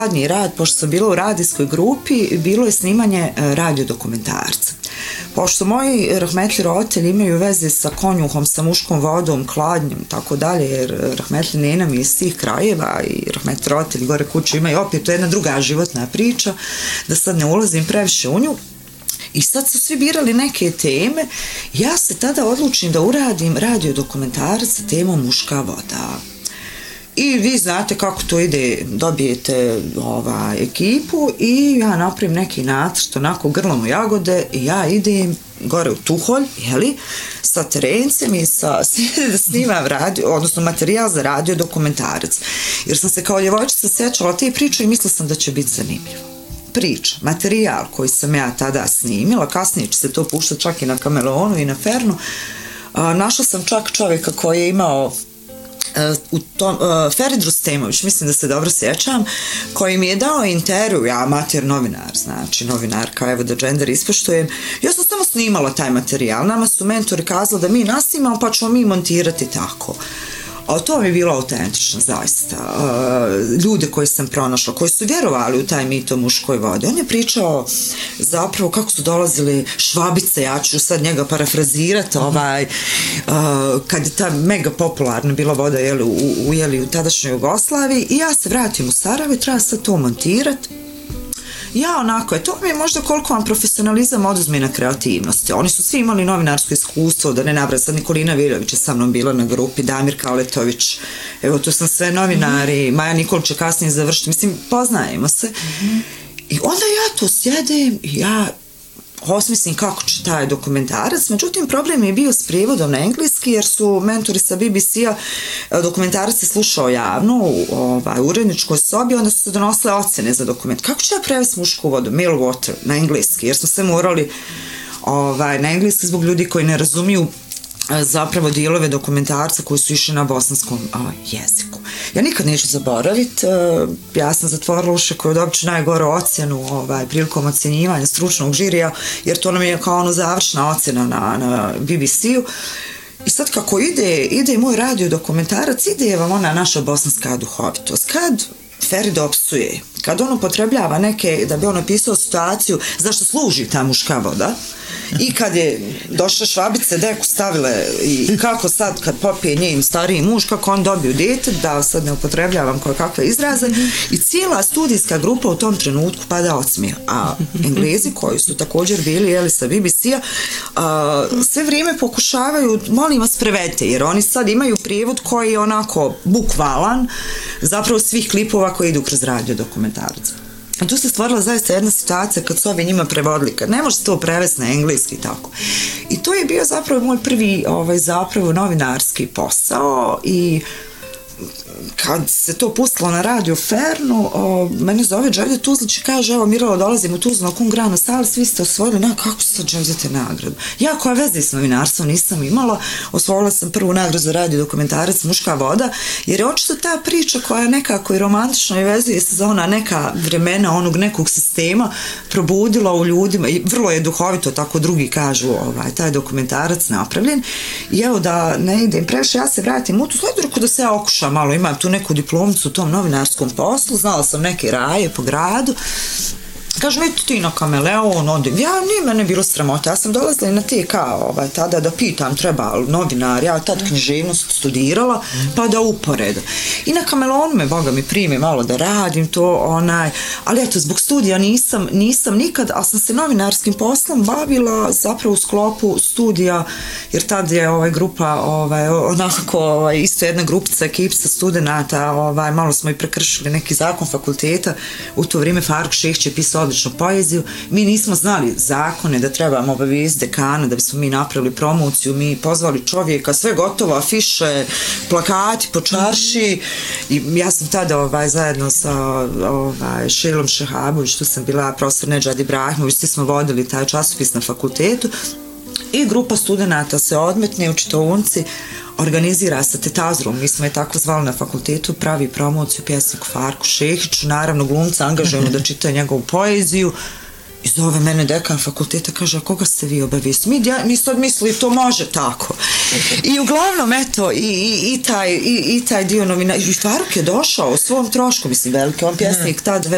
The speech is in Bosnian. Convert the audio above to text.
Zadnji rad, pošto sam bila u radijskoj grupi, bilo je snimanje radiodokumentarca. Pošto moji rahmetli roditelji imaju veze sa konjuhom, sa muškom vodom, kladnjem, tako dalje, jer rahmetli nena mi iz tih krajeva i rahmetli roditelji gore kuće imaju opet, to je jedna druga životna priča, da sad ne ulazim previše u nju. I sad su svi birali neke teme, ja se tada odlučim da uradim radiodokumentarac sa temom muška voda. I vi znate kako to ide, dobijete ekipu i ja napravim neki nacrt, onako grlom u jagode i ja idem gore u Tuholj, sa terencem i da snimam odnosno materijal za radiodokumentarac. Jer sam se kao djevojčica sjećala te priče i mislila sam da će biti zanimljivo. Priča, materijal koji sam ja tada snimila, kasnije će se to puštati čak i na Kameleonu i na Fernu. Našla sam čak čovjeka koji je imao Ferid Rustemović, mislim da se dobro sjećam, koji mi je dao intervju, ja amater novinar, znači novinarka, evo da gender ispoštujem, ja sam samo snimala taj materijal, nama su mentori kazali da mi nasnimamo pa ćemo mi montirati tako. A to mi je bilo autentično, zaista. Ljude koje sam pronašla, koji su vjerovali u taj mit o muškoj vodi. On je pričao zapravo kako su dolazili Švabice, ja ću sad njega parafrazirati, kad je ta mega popularna bila voda u tadašnjoj Jugoslaviji i ja se vratim u Sarajevo i treba sad to montirati. Ja onako, to mi je možda koliko vam profesionalizam oduzme na kreativnosti. Oni su svi imali novinarsko iskustvo, da ne nabrajam, sad Nikolina Viljović je sa mnom bila na grupi, Damir Kaletović, evo tu sam sve novinari, Maja Nikolić će kasnije završiti, mislim, poznajemo se. I onda ja tu sjedem i ja osmislim kako će taj dokumentarac, međutim problem je bio s prijevodom na engleski jer su mentori sa BBC-a dokumentarac se slušao javno u uredničkoj sobi, onda su se donosile ocene za dokument. Kako ću ja prevesti mušku vodu, male water, na engleski, jer smo se morali na engleski zbog ljudi koji ne razumiju zapravo dijelove dokumentarca koji su išli na bosanskom jeziku. Ja nikad neću zaboraviti, ja sam zatvorila uši koju dobit ću najgoru ocjenu prilikom ocjenjivanja stručnog žirija, jer to nam je kao završna ocjena na BBC-u. I sad kako ide moj radiodokumentarac, ide vam ona naša bosanska duhovitost. Kad Ferid opsuje, kad on upotrebljava neke, da bi on opisao situaciju zašto služi ta muška voda, i kad je došla Švabice, deku stavile i kako sad kad popije njen stariji muž, kako on dobiju dete, da sad ne upotrebljavam koje kakve izraze, i cijela studijska grupa u tom trenutku pada od smijeha. A Englezi koji su također bili sa BBC-a sve vrijeme pokušavaju, molim vas prevedite, jer oni sad imaju prijevod koji je onako bukvalan zapravo svih klipova koji idu kroz radiodokumentarac. A tu se stvorila zaista jedna situacija kad su ovi njima prevodili, kad ne može se to prevesti na engleski i tako. I to je bio zapravo moj prvi zapravo novinarski posao i kad se to pustilo na radio Fernu, mene zove Đevdet Tuzlić i kaže, evo Mirala, dolazim u Tuzlu na Kum Grana sali, svi ste osvojili, kako ste Đevdete nagradu? Ja koja veze s novinarstvom nisam imala, osvojila sam prvu nagradu za radiodokumentarac Muška voda, jer je očito ta priča koja je nekako i romantično i vezuje se za ona neka vremena onog nekog sistema probudila u ljudima i vrlo je duhovito, tako drugi kažu, taj dokumentarac napravljen. I evo da ne idem previše, ja se vratim u tu sledu da se ja okušam malo, imam tu neku diplomicu u tom novinarskom poslu, znala sam neke raje po gradu. Kažem, eto ti na Kameleon, nije mene bilo sramota, ja sam dolazila i na TK tada da pitam, treba novinar, ja tad književnost studirala, pa da uporedam. I na Kameleonu me, Boga mi prime malo da radim to, ali eto, zbog studija nisam nikad, ali sam se novinarskim poslom bavila zapravo u sklopu studija, jer tad je grupa, onako, isto jedna grupica, ekipca studenta, malo smo i prekršili neki zakon fakulteta, u to vrijeme Faruk Šehić je pisao odličnu poeziju, mi nismo znali zakone da trebamo obavijesti dekana da bismo mi napravili promociju, mi pozvali čovjeka, sve gotovo, afiše, plakati po čarši i ja sam tada zajedno sa Šeilom Šehabović, tu sam bila profesor Nedžad Ibrahimović, svi smo vodili taj časopis na fakultetu i grupa studenta se odmetne u Čitaunci, organizira sa Tetazrom, mi smo je tako zvali na fakultetu, pravi promociju pjesniku Farku Šehiću, naravno glumca angažujemo da čita njegovu poeziju i zove mene dekan fakulteta, kaže, a koga ste vi obavijesti? Mi sad mislili, to može tako. I uglavnom, eto, i taj dio novina, i Faruk je došao o svom trošku, mislim, veliki, on pjesnik tad